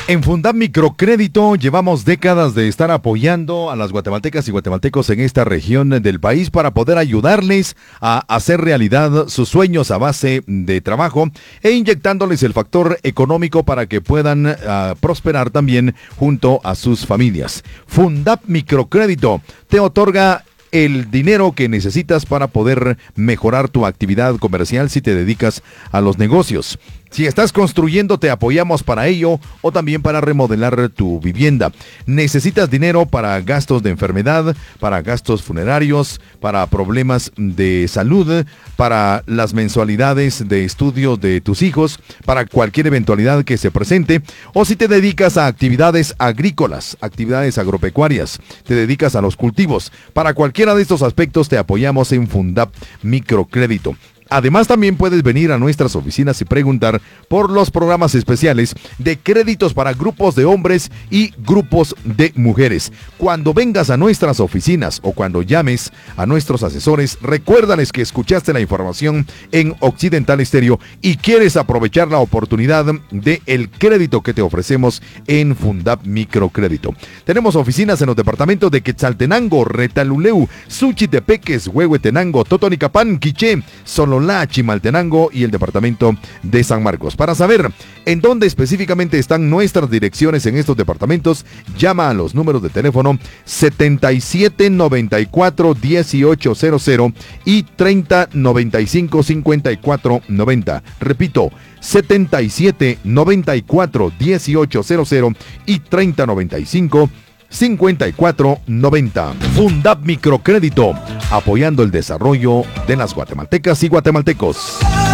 En Fundap Microcrédito llevamos décadas de estar apoyando a las guatemaltecas y guatemaltecos en esta región del país para poder ayudarles a hacer realidad sus sueños a base de trabajo e inyectándoles el factor económico para que puedan prosperar también junto a sus familias. Fundap Microcrédito te otorga el dinero que necesitas para poder mejorar tu actividad comercial si te dedicas a los negocios. Si estás construyendo, te apoyamos para ello o también para remodelar tu vivienda. Necesitas dinero para gastos de enfermedad, para gastos funerarios, para problemas de salud, para las mensualidades de estudio de tus hijos, para cualquier eventualidad que se presente, o si te dedicas a actividades agrícolas, actividades agropecuarias, te dedicas a los cultivos. Para cualquiera de estos aspectos te apoyamos en Fundap Microcrédito. Además, también puedes venir a nuestras oficinas y preguntar por los programas especiales de créditos para grupos de hombres y grupos de mujeres. Cuando vengas a nuestras oficinas o cuando llames a nuestros asesores, recuérdales que escuchaste la información en Occidental Estéreo y quieres aprovechar la oportunidad del crédito que te ofrecemos en Fundap Microcrédito. Tenemos oficinas en los departamentos de Quetzaltenango, Retaluleu, Suchitepeques, Huehuetenango, Totonicapán, Quiché, Sololá, Chimaltenango y el departamento de San Marcos. Para saber en dónde específicamente están nuestras direcciones en estos departamentos, llama a los números de teléfono 7794-1800 y 3095-5490. Repito, 7794-1800 y 3095-5490. Fundap Microcrédito, apoyando el desarrollo de las guatemaltecas y guatemaltecos.